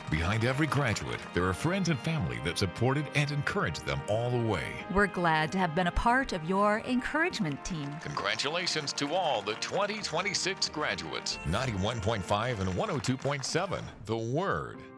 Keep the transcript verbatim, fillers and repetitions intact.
Behind every graduate, there are friends and family that supported and encouraged them all the way. We're glad to have been a part of your encouragement team. Congratulations to all the twenty twenty-six graduates. ninety-one point five and one oh two point seven, The Word.